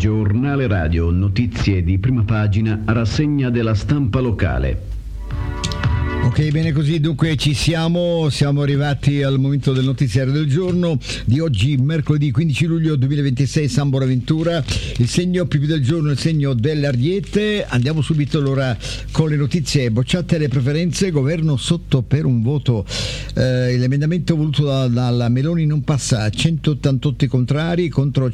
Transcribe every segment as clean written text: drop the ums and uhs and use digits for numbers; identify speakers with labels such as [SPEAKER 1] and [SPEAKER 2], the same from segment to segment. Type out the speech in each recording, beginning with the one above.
[SPEAKER 1] Giornale Radio, notizie di prima pagina, rassegna della stampa locale.
[SPEAKER 2] Ok, bene così, dunque siamo arrivati al momento del notiziario del giorno di oggi, mercoledì 15 luglio 2026, San Bonaventura, il segno più del giorno, il segno dell'Ariete. Andiamo subito allora con le notizie. Bocciate le preferenze, governo sotto per un voto. L'emendamento voluto dalla Meloni non passa, 188 contrari contro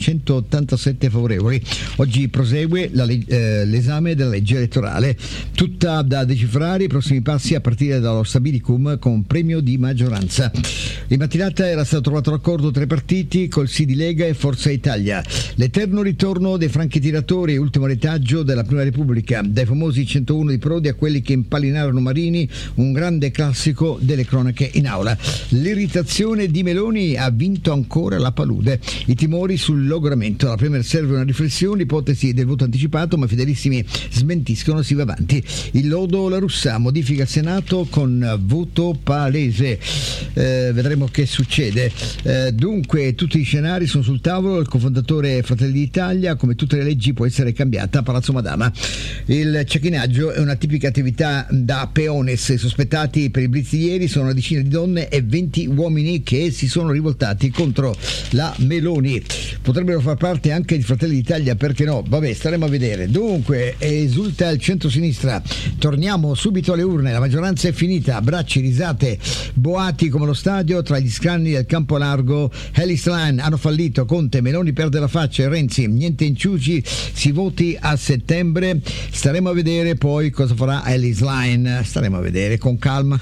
[SPEAKER 2] 187 favorevoli. Oggi prosegue l'esame della legge elettorale, tutta da decifrare, i prossimi passi a partire dallo Stabilicum con premio di maggioranza. In mattinata era stato trovato l'accordo tra i partiti col sì di Lega e Forza Italia. L'eterno ritorno dei franchi tiratori, ultimo retaggio della Prima Repubblica, dai famosi 101 di Prodi a quelli che impallinarono Marini, un grande classico delle cronache in aula. L'irritazione di Meloni ha vinto ancora la palude, i timori sul logoramento. La Premier serve una riflessione, ipotesi del voto anticipato, ma fedelissimi smentiscono, si va avanti. Il lodo La Russa, modifica il Senato con voto palese. Vedremo che succede. Dunque tutti gli scenari sono sul tavolo. Il cofondatore Fratelli d'Italia, come tutte le leggi, può essere cambiata a Palazzo Madama. Il cecchinaggio è una tipica attività da peones. I sospettati per i blitz di ieri sono una decina di donne e 20 uomini che si sono rivoltati contro la Meloni. Potrebbero far parte anche di Fratelli d'Italia, perché no? Vabbè, staremo a vedere. Dunque esulta il centro-sinistra. Torniamo subito alle urne. La maggioranza è finita, abbracci, risate, boati come lo stadio tra gli scranni del campo largo. Ellis Line hanno fallito, Conte, Meloni perde la faccia e Renzi, niente inciuci, si voti a settembre. Staremo a vedere poi cosa farà Ellis Line, staremo a vedere con calma.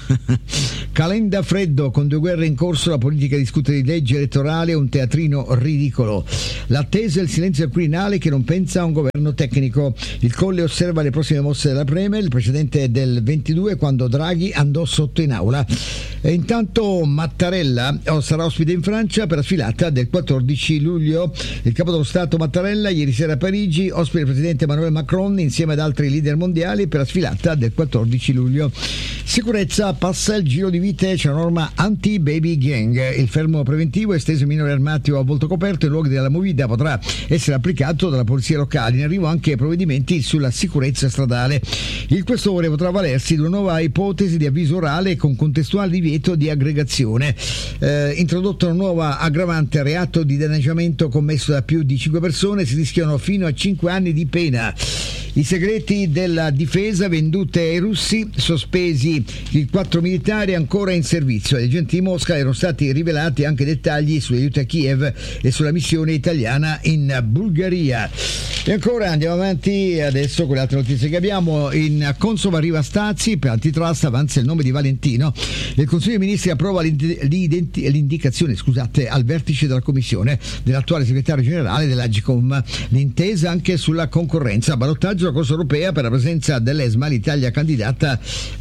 [SPEAKER 2] Calenda freddo, con 2 guerre in corso, la politica discute di legge elettorale, un teatrino ridicolo. L'attesa e il silenzio al Quirinale che non pensa a un governo tecnico. Il Colle osserva le prossime mosse della Premier, il precedente del 22 quando Draghi andò sotto in aula. E intanto Mattarella sarà ospite in Francia per la sfilata del 14 luglio. Il capo dello Stato Mattarella ieri sera a Parigi, ospite il presidente Emmanuel Macron insieme ad altri leader mondiali per la sfilata del 14 luglio. Sicurezza, passa il giro di vite, c'è una norma anti-baby gang. Il fermo preventivo esteso ai minori armati o a volto coperto in luoghi della movida potrà essere applicato dalla polizia locale. In arrivo anche provvedimenti sulla sicurezza stradale. Il questore potrà avvalersi di una nuova ipotesi di avviso orale con contestuale divieto di aggregazione. Introdotta una nuova aggravante a reato di danneggiamento commesso da più di 5 persone, si rischiano fino a 5 anni di pena. I segreti della difesa vendute ai russi, sospesi i 4 militari ancora in servizio. Agli agenti di Mosca erano stati rivelati anche dettagli sugli aiuti a Kiev e sulla missione italiana in Bulgaria. E ancora andiamo avanti adesso con le altre notizie che abbiamo. In Consob arriva Stazzi, per antitrust avanza il nome di Valentino. Il Consiglio dei Ministri approva l'indicazione al vertice della Commissione dell'attuale segretario generale dell'Agcom. L'intesa anche sulla concorrenza. Ballottaggio alla Corsa Europea per la presenza dell'ESMA, l'Italia candidata.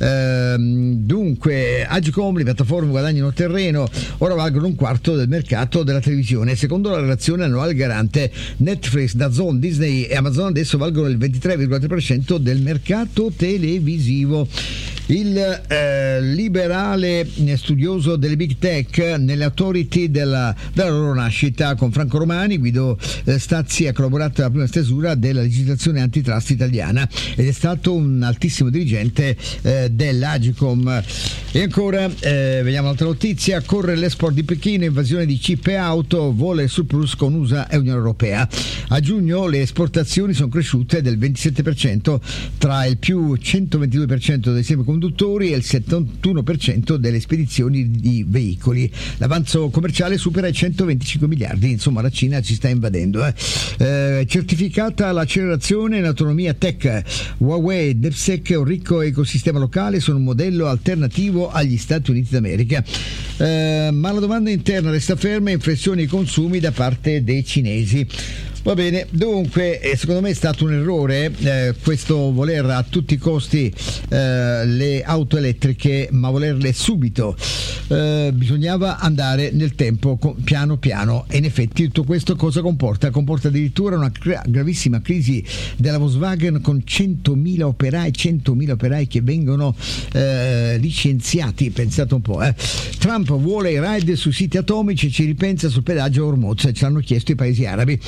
[SPEAKER 2] Dunque Agcom, le piattaforme guadagnano terreno, ora valgono un quarto del mercato della televisione. Secondo la relazione annuale garante, Netflix, DAZN, Disney e Amazon adesso valgono il 23,3% del mercato televisivo. Il liberale studioso delle big tech nelle authority della loro nascita. Con Franco Romani, Guido Stazzi ha collaborato alla prima stesura della legislazione antitrust italiana ed è stato un altissimo dirigente dell'Agcom. E ancora vediamo un'altra notizia. Corre l'export di Pechino, invasione di chip e auto, vola il surplus con USA e Unione Europea. A giugno le esportazioni sono cresciute del 27%, tra il più 122% dei semiconduttori e il 71% delle spedizioni di veicoli. L'avanzo commerciale supera i 125 miliardi, insomma la Cina ci sta invadendo. Certificata l'accelerazione in autonomia tech. Huawei, DeepSeek e un ricco ecosistema locale sono un modello alternativo agli Stati Uniti d'America. Ma la domanda interna resta ferma e inflessione ai consumi da parte dei cinesi. Va bene, dunque secondo me è stato un errore questo voler a tutti i costi le auto elettriche, ma volerle subito. Bisognava andare nel tempo piano piano, e in effetti tutto questo cosa comporta? Comporta addirittura una gravissima crisi della Volkswagen con 100.000 operai che vengono licenziati, pensate un po'. Trump vuole i raid sui siti atomici e ci ripensa sul pedaggio a Hormuz, ce l'hanno chiesto i paesi arabi.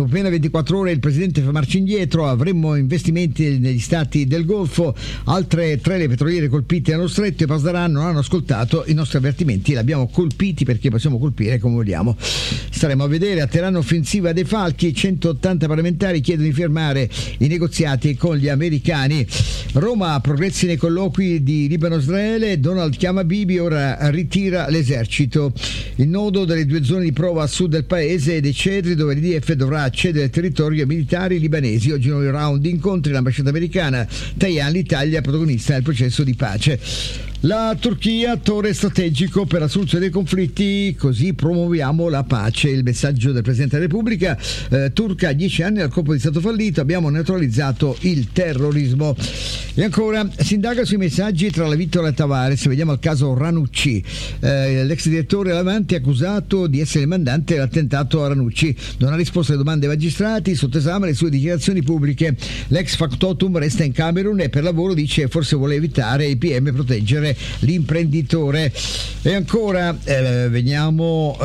[SPEAKER 2] dopo appena 24 ore il presidente fa marcia indietro, avremmo investimenti negli stati del Golfo, altre 3 le petroliere colpite nello stretto. I Pasdaran non hanno ascoltato i nostri avvertimenti, li abbiamo colpiti perché possiamo colpire come vogliamo. Staremo a vedere. A Teheran offensiva dei falchi, 180 parlamentari chiedono di fermare i negoziati con gli americani. Roma, progressi nei colloqui di Libano-Israele, Donald chiama Bibi, ora ritira l'esercito. Il nodo delle 2 zone di prova a sud del paese dei Cedri, dove l'IDF dovrà cedere territorio ai militari libanesi. Oggi nuovi round di incontri, l'ambasciata americana, Tajani, l'Italia protagonista nel processo di pace. La Turchia, attore strategico per la soluzione dei conflitti, così promuoviamo la pace. Il messaggio del Presidente della Repubblica turca: 10 anni dal colpo di Stato fallito, abbiamo neutralizzato il terrorismo. E ancora, si indaga sui messaggi tra la Vittoria e Tavares. Vediamo il caso Ranucci. L'ex direttore Lavanti è accusato di essere il mandante dell'attentato a Ranucci. Non ha risposto alle domande dei magistrati, sotto esame le sue dichiarazioni pubbliche. L'ex factotum resta in Camerun e per lavoro dice forse vuole evitare i PM, proteggere l'imprenditore. E ancora veniamo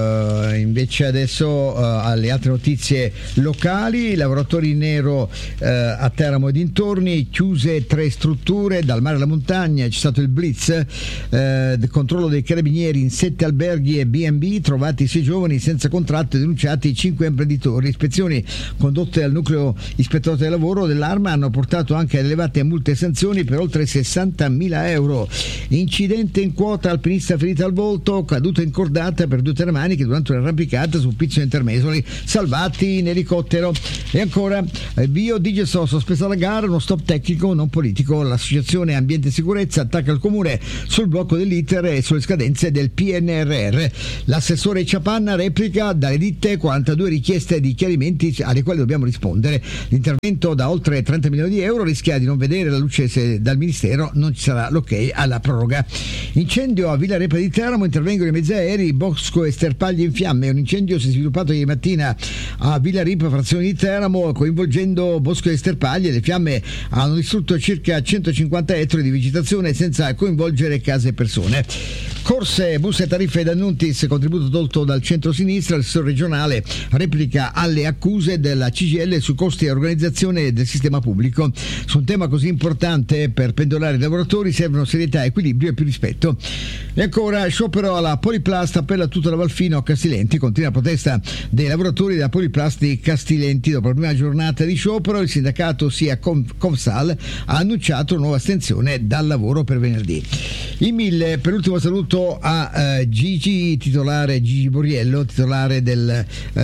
[SPEAKER 2] invece adesso alle altre notizie locali. Lavoratori in nero a Teramo e dintorni, chiuse 3 strutture dal mare alla montagna, c'è stato il blitz, controllo dei carabinieri in 7 alberghi e B&B, trovati 6 giovani senza contratto e denunciati 5 imprenditori. Ispezioni condotte dal nucleo ispettorato del lavoro dell'Arma hanno portato anche a elevate multe e sanzioni per oltre 60.000 euro. Incidente in quota, alpinista ferita al volto, caduta in cordata per 2 termani che durante un'arrampicata sul Pizzo Intermesoli, salvati in elicottero. E ancora Bio Digesto, sospesa la gara, uno stop tecnico non politico. L'associazione Ambiente e Sicurezza attacca il comune sul blocco dell'iter e sulle scadenze del PNRR. L'assessore Ciapanna replica: dalle ditte 42 richieste di chiarimenti alle quali dobbiamo rispondere. L'intervento da oltre 30 milioni di euro rischia di non vedere la luce se dal Ministero non ci sarà l'ok alla proroga. Incendio a Villa Repa di Teramo, intervengono i mezzi aerei, bosco e sterpaglie in fiamme. Un incendio si è sviluppato ieri mattina a Villa Repa, frazione di Teramo, coinvolgendo bosco e sterpaglie. Le fiamme hanno distrutto circa 150 ettari di vegetazione senza coinvolgere case e persone. Corse, buste, tariffe ed annuntis, contributo tolto dal centro-sinistra. L'assessore regionale replica alle accuse della CGIL su costi e organizzazione del sistema pubblico. Su un tema così importante per pendolari e lavoratori servono serietà, equilibrio e più rispetto. E ancora, sciopero alla Poliplast, appella tutta la Valfino a Castilenti. Continua la protesta dei lavoratori della Poliplast di Castilenti. Dopo la prima giornata di sciopero, il sindacato sia Confsal ha annunciato una nuova estensione dal lavoro per venerdì. In 1000, per ultimo saluto a Gigi Borriello, titolare del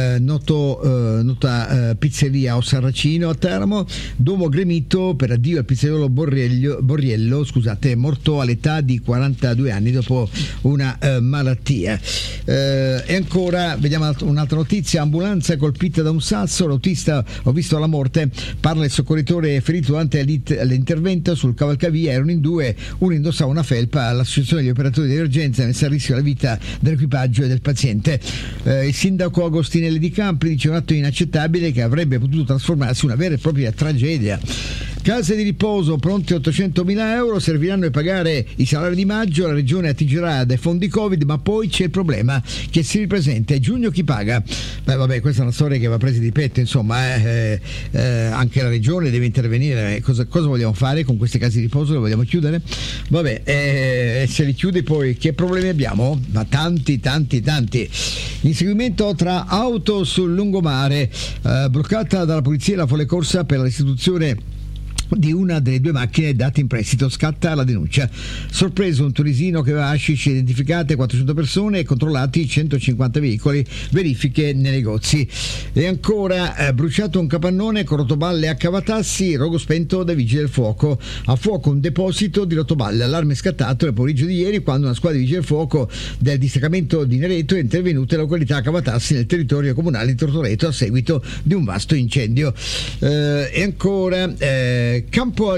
[SPEAKER 2] nota pizzeria O Sarracino a Teramo. Domo gremito per addio al pizzaiolo Borriello, morto all'età di 42 anni dopo una malattia. E ancora vediamo un'altra notizia: ambulanza colpita da un sasso, l'autista ho visto la morte, parla il soccorritore ferito durante l'intervento sul cavalcavia. Erano in 2, uno indossava una felpa. L'associazione degli operatori di emergenza ha messo a rischio la vita dell'equipaggio e del paziente. Il sindaco Agostinelli di Campi dice: un atto inaccettabile che avrebbe potuto trasformarsi in una vera e propria tragedia. Case di riposo pronte 800.000 euro, serviranno a pagare i salari di maggio, la regione attingerà dai fondi Covid, ma poi c'è il problema che si ripresenta: è giugno chi paga? Vabbè, questa è una storia che va presa di petto, insomma, anche la regione deve intervenire. Cosa vogliamo fare con queste case di riposo? Le vogliamo chiudere? Vabbè, se li chiude poi che problemi abbiamo? Ma tanti. Inseguimento tra auto sul lungomare, bloccata dalla polizia la folle corsa per la restituzione di una delle 2 macchine date in prestito. Scatta la denuncia. Sorpreso un tunisino che aveva hashish, identificate 400 persone e controllati 150 veicoli, verifiche nei negozi. E ancora bruciato un capannone con rotoballe a Cavatassi, rogo spento dai vigili del fuoco. A fuoco un deposito di rotoballe, allarme scattato nel pomeriggio di ieri quando una squadra di vigili del fuoco del distaccamento di Nereto è intervenuta in località Cavatassi nel territorio comunale di Tortoreto a seguito di un vasto incendio. E ancora Campo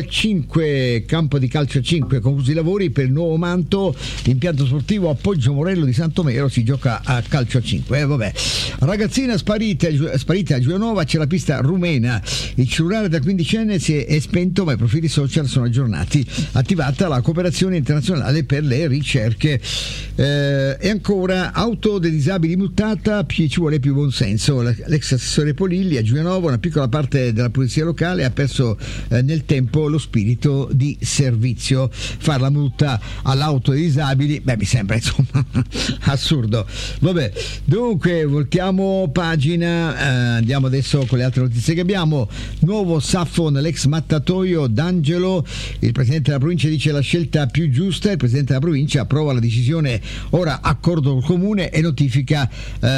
[SPEAKER 2] di calcio a 5, conclusi i lavori per il nuovo manto, impianto sportivo a Poggio Morello di Santomero, si gioca a calcio a 5. Ragazzina sparita a Giulianova, c'è la pista rumena, il cellulare da quindicenne si è spento ma i profili social sono aggiornati, attivata la cooperazione internazionale per le ricerche. E ancora, auto dei disabili multata, ci vuole più buonsenso. L'ex assessore Polilli a Giulianova, una piccola parte della polizia locale ha perso nel tempo lo spirito di servizio. Fare la multa all'auto dei disabili, mi sembra insomma assurdo. Dunque voltiamo pagina, andiamo adesso con le altre notizie che abbiamo. Nuovo Saffo nell'ex mattatoio d'Angelo, il presidente della provincia dice la scelta più giusta, il presidente della provincia approva la decisione, ora accordo col comune e modifica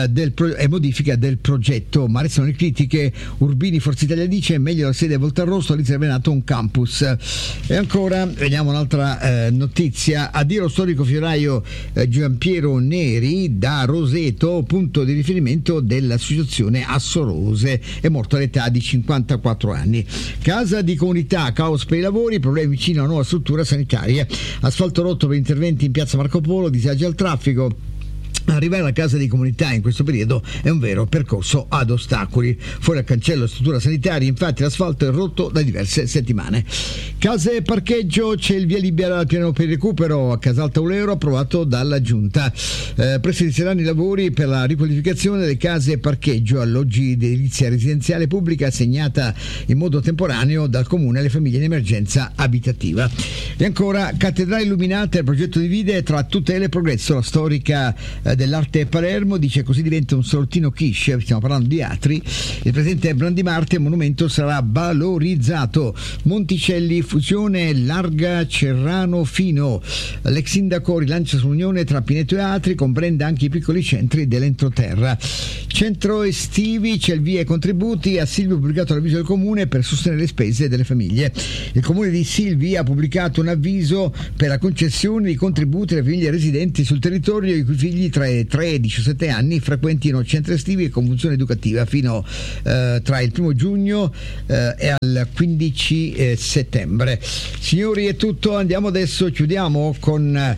[SPEAKER 2] del progetto, ma restano le critiche. Urbini, Forza Italia dice meglio la sede a Voltarrosso, riservato un campus. E ancora vediamo un'altra notizia, addio lo storico fioraio Giampiero Neri da Roseto, punto di riferimento dell'associazione Assorose, è morto all'età di 54 anni. Casa di comunità, caos per i lavori, problemi vicino a una nuova struttura sanitaria, asfalto rotto per interventi in piazza Marco Polo, disagi al traffico. Arrivare alla casa di comunità in questo periodo è un vero percorso ad ostacoli. Fuori al cancello struttura sanitaria, infatti l'asfalto è rotto da diverse settimane. Case e parcheggio, c'è il via libera al piano per il recupero a Casalta Euro, approvato dalla Giunta. Presto inizieranno i lavori per la riqualificazione delle case e parcheggio, alloggi di edilizia residenziale pubblica assegnata in modo temporaneo dal comune alle famiglie in emergenza abitativa. E ancora, cattedrale illuminate, il progetto divide tra tutele e progresso, la storica dell'arte Palermo dice così diventa un salottino quiche, stiamo parlando di Atri. Il presidente Brandimarte, il monumento sarà valorizzato. Monticelli, fusione larga Cerrano Fino, l'ex sindaco rilancia sull'unione tra Pineto e Atri, comprende anche i piccoli centri dell'entroterra. Centro estivi, c'è il via ai contributi, a Silvio ha pubblicato l'avviso del comune per sostenere le spese delle famiglie. Il comune di Silvi ha pubblicato un avviso per la concessione di contributi alle famiglie residenti sul territorio i cui figli tra i 3 e i 17 anni frequentino centri estivi e con funzione educativa fino tra il 1 giugno e al 15 settembre. Signori, è tutto, andiamo adesso, chiudiamo con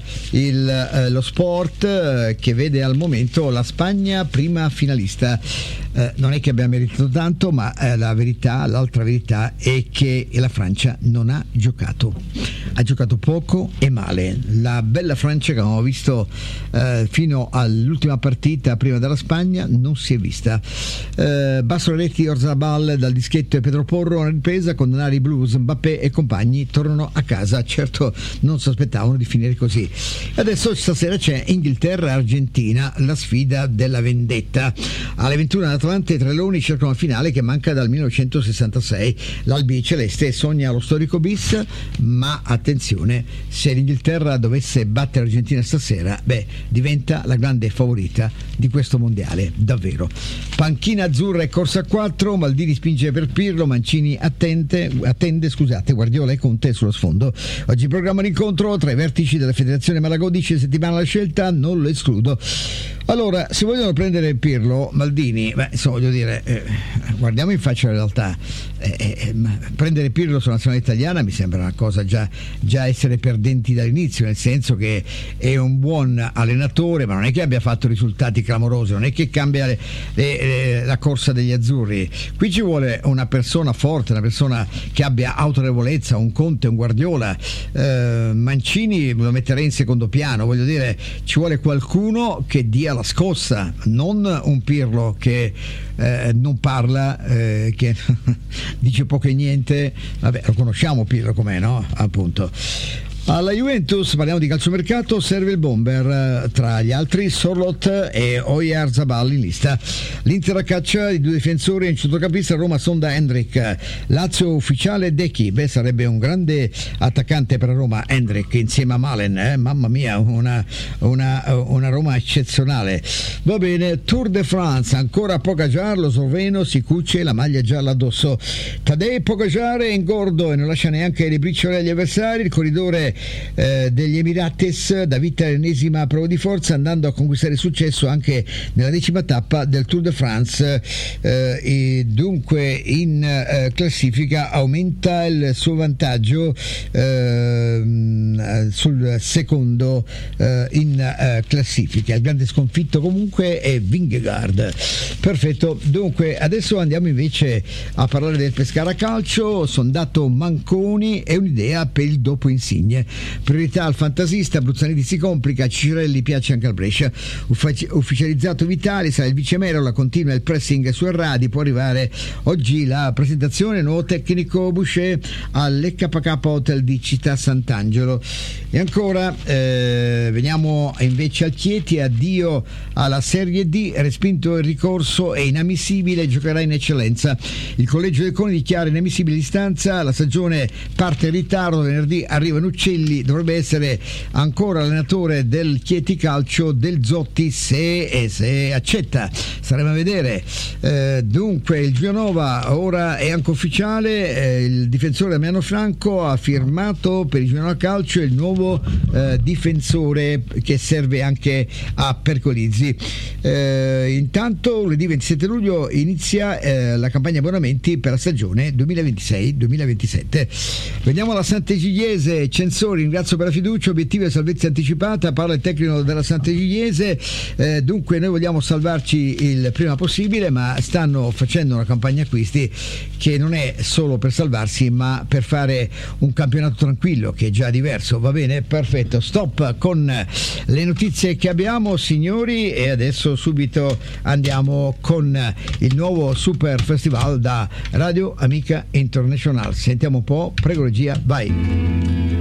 [SPEAKER 2] lo sport che vede al momento la Spagna prima finalista. Non è che abbia meritato tanto, ma l'altra verità è che la Francia non ha giocato poco e male. La bella Francia che avevamo visto fino all'ultima partita prima della Spagna non si è vista. Basso Retti, Orzabal dal dischetto e Pedro Porro una ripresa, condannare i blues, Mbappé e compagni tornano a casa, certo non si aspettavano di finire così. Adesso stasera c'è Inghilterra-Argentina, la sfida della vendetta. Alle 21 l'Atalanta e i Tre Leoni cercano la finale che manca dal 1966. l'Albi celeste sogna lo storico bis, ma attenzione, se l'Inghilterra dovesse battere l'Argentina stasera, diventa la grande favorita di questo mondiale, davvero. Panchina azzurra e corsa a 4, Maldini spinge per Pirlo, Mancini attende, Guardiola e Conte sullo sfondo. Oggi programma l'incontro tra i vertici della federazione Malagò, dice settimana la scelta, non lo escludo. Allora, se vogliono prendere Pirlo, Maldini, voglio dire, guardiamo in faccia la realtà. Prendere Pirlo sulla nazionale italiana mi sembra una cosa già essere perdenti dall'inizio, nel senso che è un buon allenatore, ma non è che abbia fatto risultati clamorosi, non è che cambia la corsa degli azzurri. Qui ci vuole una persona forte, una persona che abbia autorevolezza, un Conte, un Guardiola. Mancini lo metterei in secondo piano, voglio dire, ci vuole qualcuno che dia la scossa, non un Pirlo che non parla, che dice poco e niente. Lo conosciamo Pirlo com'è, no? Appunto. Alla Juventus, parliamo di calciomercato, serve il bomber, tra gli altri Sorlot e Oyarzabal in lista. L'Inter a caccia di 2 difensori e un centrocampista, Roma sonda Hendrik. Lazio ufficiale Dechi, sarebbe un grande attaccante per Roma Hendrik insieme a Malen, mamma mia, una Roma eccezionale. Va bene, Tour de France, ancora Pogacar, lo sloveno si cuce la maglia gialla addosso. Tadej Pogacar è ingordo e non lascia neanche le briciole agli avversari, il corridore campione degli Emirates, da vita all'ennesima prova di forza, andando a conquistare successo anche nella 10ª tappa del Tour de France, e dunque in classifica aumenta il suo vantaggio sul secondo in classifica. Il grande sconfitto comunque è Vingegaard. Perfetto, dunque adesso andiamo invece a parlare del Pescara Calcio. Sondato Manconi e un'idea per il dopo Insigne, priorità al fantasista, Bruzzaniti si complica, Cicirelli piace anche al Brescia, ufficializzato Vitali, sarà il vice Merola, continua il pressing su Erradi, può arrivare oggi la presentazione, nuovo tecnico Boucher all'EKK Hotel di Città Sant'Angelo. E ancora veniamo invece al Chieti, addio alla Serie D, respinto il ricorso, è inammissibile, giocherà in eccellenza. Il collegio del CONI dichiara inammissibile l'istanza, la stagione parte in ritardo, venerdì arrivano Uccelli, dovrebbe essere ancora allenatore del Chieti Calcio Del Zotti se accetta, staremo a vedere. Dunque il Giulianova ora è anche ufficiale, il difensore Damiano Franco ha firmato per il Giulianova Calcio il nuovo difensore che serve anche a Percolizzi. Intanto lunedì 27 luglio inizia la campagna abbonamenti per la stagione 2026-2027. Veniamo alla Sant'Egidiese, Censori, ringrazio per la fiducia, obiettivo e salvezza anticipata, parla il tecnico della Sant'Egidiese. Dunque noi vogliamo salvarci il prima possibile, ma stanno facendo una campagna acquisti che non è solo per salvarsi, ma per fare un campionato tranquillo, che è già diverso. Va bene, perfetto, stop con le notizie che abbiamo, signori, e adesso subito andiamo con il nuovo Super Festival da Radio Amica International. Sentiamo un po', prego regia, vai.